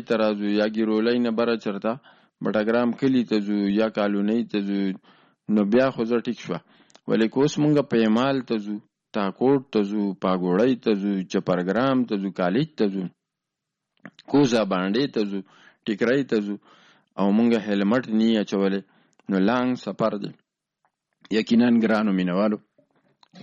ته راځو یا ګیرولۍ نه بره چرته بټګرام کلي ته ځو یا کالونۍ ته ځو نو بیا خو زه ټیک شوه. ولې که اوس مونږ پیمال ته ځو، تاکوټ ته ځو، پاګوړۍ ته ځو، چپرګرام ته ځو، کالج ته ځو، کوزا باندې ته ځو، ټیکرۍ ته ځو او مونږ هیلمټ نه اچولې نو لانګ سفر دی. یقینا ګرانو مینوالو